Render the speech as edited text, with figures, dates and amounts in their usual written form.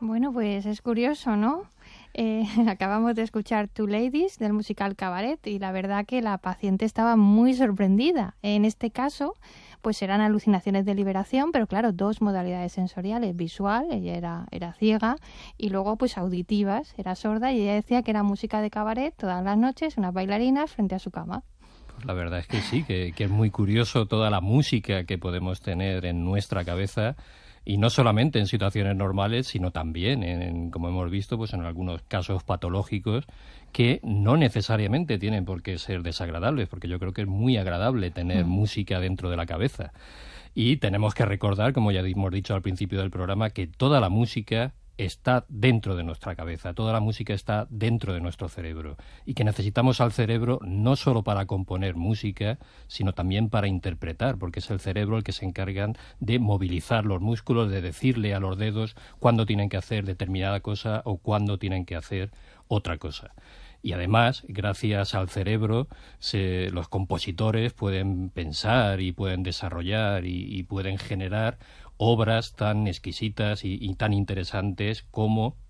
Bueno, pues es curioso, ¿no? Acabamos de escuchar Two Ladies del musical Cabaret y la verdad que la paciente estaba muy sorprendida. En este caso, pues eran alucinaciones de liberación, pero claro, dos modalidades sensoriales, visual, ella era ciega, y luego pues auditivas, era sorda y ella decía que era música de cabaret todas las noches, unas bailarinas frente a su cama. Pues la verdad es que sí, que es muy curioso toda la música que podemos tener en nuestra cabeza y no solamente en situaciones normales, sino también, como hemos visto, pues en algunos casos patológicos que no necesariamente tienen por qué ser desagradables, porque yo creo que es muy agradable tener Mm. música dentro de la cabeza. Y tenemos que recordar, como ya hemos dicho al principio del programa, que toda la música está dentro de nuestra cabeza, toda la música está dentro de nuestro cerebro y que necesitamos al cerebro no solo para componer música, sino también para interpretar, porque es el cerebro el que se encarga de movilizar los músculos, de decirle a los dedos cuándo tienen que hacer determinada cosa o cuándo tienen que hacer otra cosa. Y además, gracias al cerebro, los compositores pueden pensar y pueden desarrollar y pueden generar obras tan exquisitas y tan interesantes como